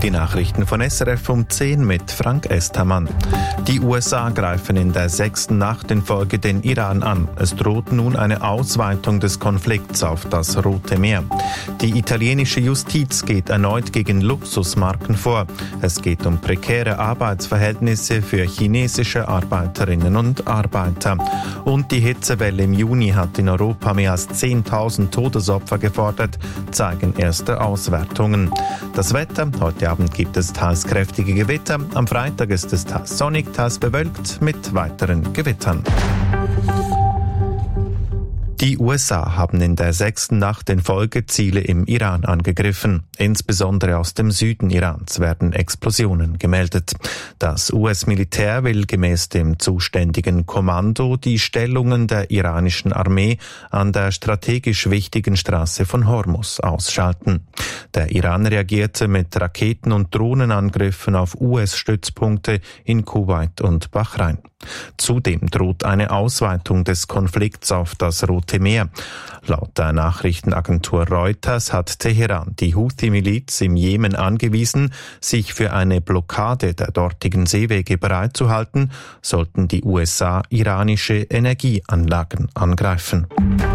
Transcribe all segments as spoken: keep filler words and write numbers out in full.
Die Nachrichten von S R F um zehn mit Frank Estermann. Die U S A greifen in der sechsten Nacht in Folge den Iran an. Es droht nun eine Ausweitung des Konflikts auf das Rote Meer. Die italienische Justiz geht erneut gegen Luxusmarken vor. Es geht um prekäre Arbeitsverhältnisse für chinesische Arbeiterinnen und Arbeiter. Und die Hitzewelle im Juni hat in Europa mehr als zehntausend Todesopfer gefordert, zeigen erste Auswertungen. Das Wetter: Heute Abend gibt es teils kräftige Gewitter. Am Freitag ist es teils sonnig, teils bewölkt mit weiteren Gewittern. Die U S A haben in der sechsten Nacht in Folge Ziele im Iran angegriffen. Insbesondere aus dem Süden Irans werden Explosionen gemeldet. Das U S-Militär will gemäß dem zuständigen Kommando die Stellungen der iranischen Armee an der strategisch wichtigen Straße von Hormuz ausschalten. Der Iran reagierte mit Raketen- und Drohnenangriffen auf U S-Stützpunkte in Kuwait und Bahrain. Zudem droht eine Ausweitung des Konflikts auf das Rote Meer. Laut der Nachrichtenagentur Reuters hat Teheran die Houthi-Miliz im Jemen angewiesen, sich für eine Blockade der dortigen Seewege bereitzuhalten, sollten die U S A iranische Energieanlagen angreifen.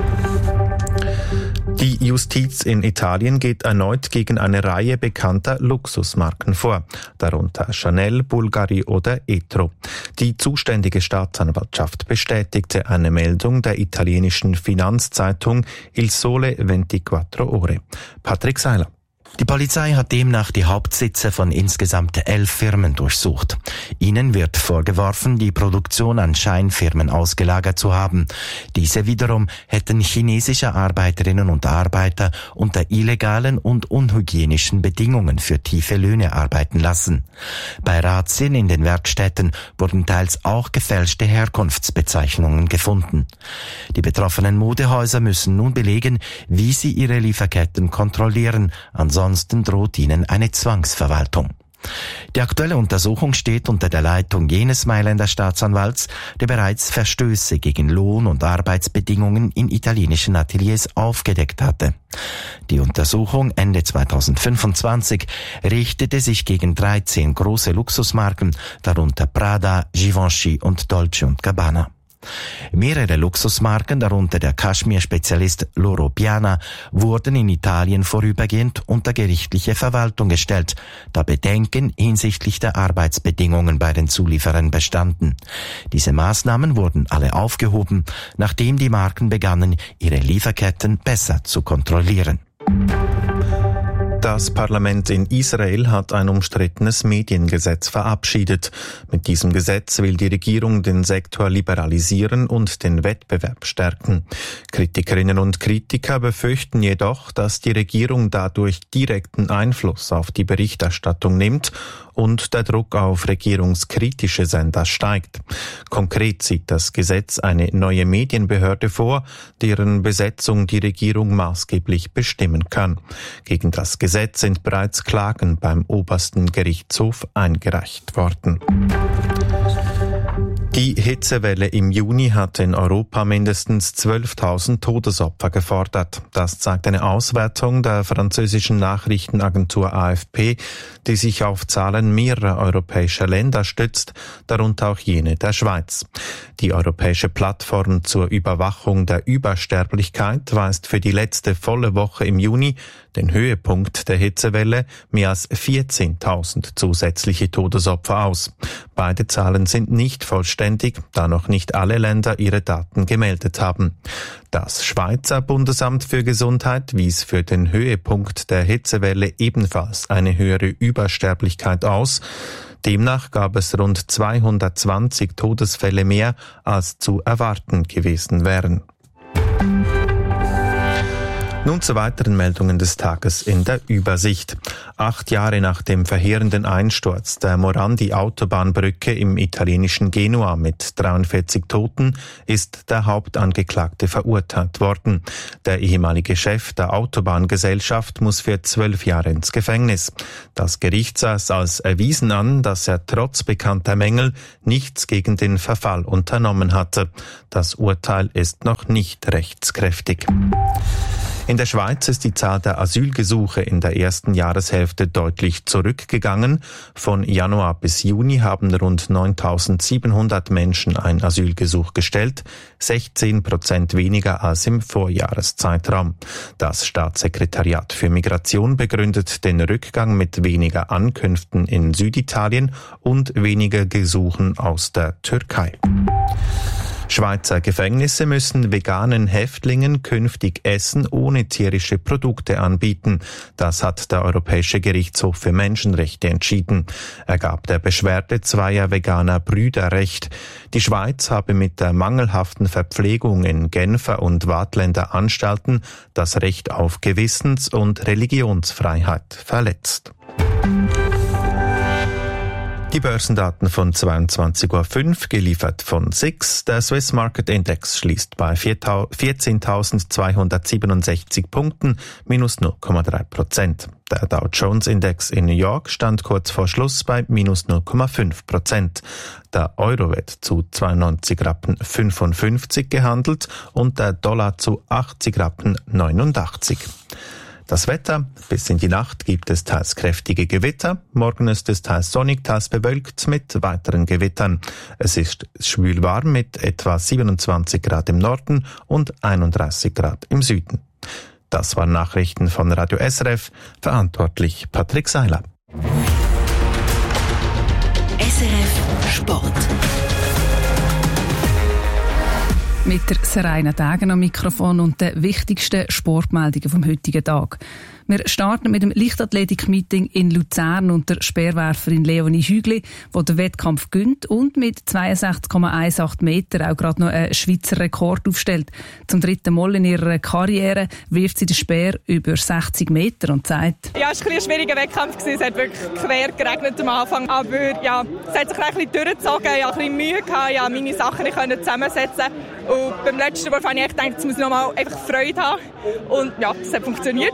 Die Justiz in Italien geht erneut gegen eine Reihe bekannter Luxusmarken vor, darunter Chanel, Bulgari oder Etro. Die zuständige Staatsanwaltschaft bestätigte eine Meldung der italienischen Finanzzeitung Il Sole ventiquattro Ore. Patrick Seiler. Die Polizei hat demnach die Hauptsitze von insgesamt elf Firmen durchsucht. Ihnen wird vorgeworfen, die Produktion an Scheinfirmen ausgelagert zu haben. Diese wiederum hätten chinesische Arbeiterinnen und Arbeiter unter illegalen und unhygienischen Bedingungen für tiefe Löhne arbeiten lassen. Bei Razzien in den Werkstätten wurden teils auch gefälschte Herkunftsbezeichnungen gefunden. Die betroffenen Modehäuser müssen nun belegen, wie sie ihre Lieferketten kontrollieren. Ansonsten Ansonsten droht ihnen eine Zwangsverwaltung. Die aktuelle Untersuchung steht unter der Leitung jenes Mailänder Staatsanwalts, der bereits Verstöße gegen Lohn- und Arbeitsbedingungen in italienischen Ateliers aufgedeckt hatte. Die Untersuchung Ende zweitausendfünfundzwanzig richtete sich gegen dreizehn große Luxusmarken, darunter Prada, Givenchy und Dolce und Gabbana. Mehrere Luxusmarken, darunter der Kaschmir-Spezialist Loro Piana, wurden in Italien vorübergehend unter gerichtliche Verwaltung gestellt, da Bedenken hinsichtlich der Arbeitsbedingungen bei den Zulieferern bestanden. Diese Maßnahmen wurden alle aufgehoben, nachdem die Marken begannen, ihre Lieferketten besser zu kontrollieren. Das Parlament in Israel hat ein umstrittenes Mediengesetz verabschiedet. Mit diesem Gesetz will die Regierung den Sektor liberalisieren und den Wettbewerb stärken. Kritikerinnen und Kritiker befürchten jedoch, dass die Regierung dadurch direkten Einfluss auf die Berichterstattung nimmt und der Druck auf regierungskritische Sender steigt. Konkret sieht das Gesetz eine neue Medienbehörde vor, deren Besetzung die Regierung maßgeblich bestimmen kann. Gegen das Gesetz sind bereits Klagen beim obersten Gerichtshof eingereicht worden. Die Hitzewelle im Juni hat in Europa mindestens zwölftausend Todesopfer gefordert. Das zeigt eine Auswertung der französischen Nachrichtenagentur A F P, die sich auf Zahlen mehrerer europäischer Länder stützt, darunter auch jene der Schweiz. Die europäische Plattform zur Überwachung der Übersterblichkeit weist für die letzte volle Woche im Juni, den Höhepunkt der Hitzewelle, mehr als vierzehntausend zusätzliche Todesopfer aus. Beide Zahlen sind nicht vollständig, da noch nicht alle Länder ihre Daten gemeldet haben. Das Schweizer Bundesamt für Gesundheit wies für den Höhepunkt der Hitzewelle ebenfalls eine höhere Übersterblichkeit aus. Demnach gab es rund zweihundertzwanzig Todesfälle mehr, als zu erwarten gewesen wären. Nun zu weiteren Meldungen des Tages in der Übersicht. Acht Jahre nach dem verheerenden Einsturz der Morandi-Autobahnbrücke im italienischen Genua mit dreiundvierzig Toten ist der Hauptangeklagte verurteilt worden. Der ehemalige Chef der Autobahngesellschaft muss für zwölf Jahre ins Gefängnis. Das Gericht sah es als erwiesen an, dass er trotz bekannter Mängel nichts gegen den Verfall unternommen hatte. Das Urteil ist noch nicht rechtskräftig. In der Schweiz ist die Zahl der Asylgesuche in der ersten Jahreshälfte deutlich zurückgegangen. Von Januar bis Juni haben rund neuntausendsiebenhundert Menschen ein Asylgesuch gestellt, sechzehn Prozent weniger als im Vorjahreszeitraum. Das Staatssekretariat für Migration begründet den Rückgang mit weniger Ankünften in Süditalien und weniger Gesuchen aus der Türkei. Schweizer Gefängnisse müssen veganen Häftlingen künftig Essen ohne tierische Produkte anbieten. Das hat der Europäische Gerichtshof für Menschenrechte entschieden. Er gab der Beschwerde zweier veganer Brüder Recht. Die Schweiz habe mit der mangelhaften Verpflegung in Genfer und Waadtländer Anstalten das Recht auf Gewissens- und Religionsfreiheit verletzt. Die Börsendaten von zweiundzwanzig Uhr fünf, geliefert von S I X. Der Swiss Market Index schließt bei vierzehntausendzweihundertsiebenundsechzig Punkten, minus null Komma drei Prozent. Der Dow Jones Index in New York stand kurz vor Schluss bei minus null Komma fünf Prozent. Der Euro wird zu zweiundneunzig Rappen fünfundfünfzig gehandelt und der Dollar zu achtzig Rappen neunundachtzig. Das Wetter: bis in die Nacht gibt es teils kräftige Gewitter. Morgen ist es teils sonnig, teils bewölkt mit weiteren Gewittern. Es ist schwül warm mit etwa siebenundzwanzig Grad im Norden und einunddreißig Grad im Süden. Das waren Nachrichten von Radio S R F. Verantwortlich Patrick Seiler. S R F Sport. Mit der Seraina Dagen am Mikrofon und den wichtigsten Sportmeldungen vom heutigen Tag. Wir starten mit dem Leichtathletik-Meeting in Luzern und der Speerwerferin Leonie Hügli, die den Wettkampf gönnt und mit zweiundsechzig Komma achtzehn Meter auch gerade noch einen Schweizer Rekord aufstellt. Zum dritten Mal in ihrer Karriere wirft sie den Speer über sechzig Meter und sagt: Ja, es war ein schwieriger Wettkampf. Es hat wirklich quer geregnet am Anfang. Aber ja, es hat sich ein bisschen durchgezogen. Ich hatte ein bisschen Mühe, gehabt, ja, meine Sachen zusammensetzen. Und beim letzten Wurf habe ich gedacht, jetzt muss ich noch mal einfach Freude haben. Und ja, es hat funktioniert.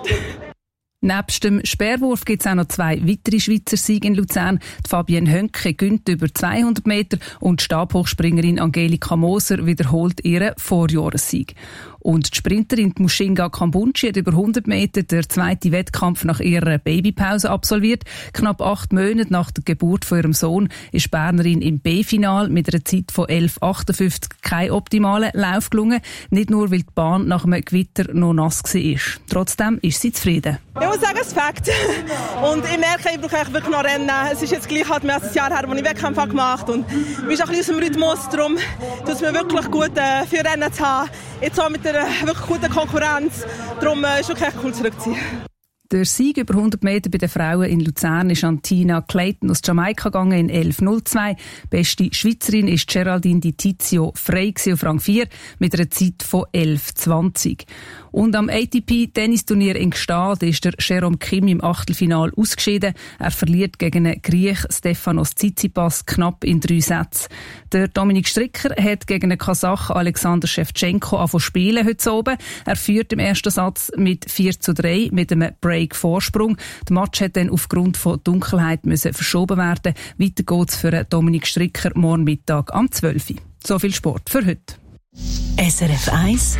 Nebst dem Speerwurf gibt es auch noch zwei weitere Schweizer Siege in Luzern. Die Fabienne Hönke gönnt über zweihundert Meter und die Stabhochspringerin Angelika Moser wiederholt ihren Vorjahressieg. Und die Sprinterin Mushinga Kambunchi hat über hundert Meter den zweiten Wettkampf nach ihrer Babypause absolviert. Knapp acht Monate nach der Geburt von ihrem Sohn ist Bernerin im B-Final mit einer Zeit von elf Komma achtundfünfzig kein optimaler Lauf gelungen. Nicht nur, weil die Bahn nach einem Gewitter noch nass war. Trotzdem ist sie zufrieden. Ich muss sagen, es fängt. Und ich merke, ich brauche wirklich noch Rennen. Es ist jetzt gleich halt mehr als ein Jahr her, als ich Wettkämpfe gemacht habe. Und ich bin auch ein bisschen aus dem Rhythmus. Darum tut es mir wirklich gut, äh, für Rennen zu haben. Jetzt auch mit einer wirklich guten Konkurrenz. Darum äh, ist es wirklich cool zurückzuziehen. Der Sieg über hundert Meter bei den Frauen in Luzern ist an Tina Clayton aus Jamaika gegangen in elf Komma null zwei. Beste Schweizerin ist Geraldine Di Tizio Frey auf Rang vier mit einer Zeit von elf Komma zwanzig. Und am A T P-Tennisturnier in Gstaad ist der Jerome Kim im Achtelfinal ausgeschieden. Er verliert gegen einen Griech Stefanos Tsitsipas knapp in drei Sätzen. Der Dominik Stricker hat gegen einen Kasach Alexander Shevchenko angefangen zu spielen heute oben. Er führt im ersten Satz mit vier zu drei mit einem Break-Vorsprung. Der Match hat dann aufgrund von Dunkelheit müssen verschoben werden. Weiter geht's für Dominik Stricker morgen Mittag am zwölf Uhr. So viel Sport für heute. S R F eins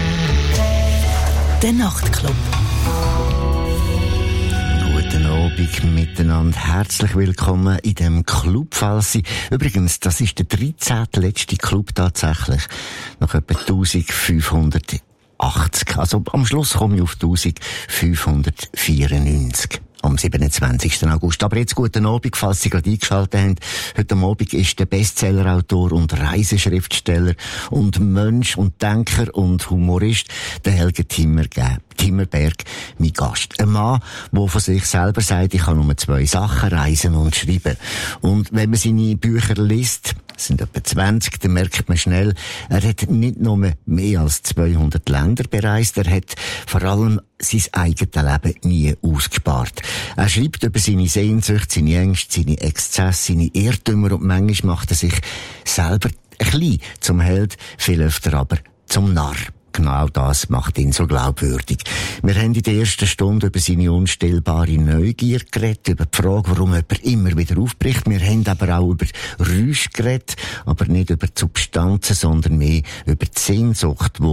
Der Nachtclub. Guten Abend miteinander. Herzlich willkommen in dem Club, falls Sie... Übrigens, das ist der dreizehnte letzte Club tatsächlich. Nach etwa eintausendfünfhundertachtzig. Also am Schluss komme ich auf eintausendfünfhundertvierundneunzig. Am siebenundzwanzigsten August. Aber jetzt guten Abend, falls Sie gerade eingeschaltet haben. Heute Abend ist der Bestsellerautor und Reiseschriftsteller und Mensch und Denker und Humorist, der Helge Timmer, Timmerberg, mein Gast. Ein Mann, der von sich selber sagt, ich kann nur zwei Sachen, reisen und schreiben. Und wenn man seine Bücher liest, es sind etwa zwanzig, dann merkt man schnell, er hat nicht nur mehr als zweihundert Länder bereist, er hat vor allem sein eigenes Leben nie ausgespart. Er schreibt über seine Sehnsucht, seine Ängste, seine Exzesse, seine Irrtümer und manchmal macht er sich selber ein bisschen zum Held, viel öfter aber zum Narr. Genau das macht ihn so glaubwürdig. Wir haben in der ersten Stunde über seine unstillbare Neugier geredet, über die Frage, warum jemand immer wieder aufbricht. Wir haben aber auch über Geräusche geredet, aber nicht über die Substanzen, sondern mehr über die Sehnsucht, die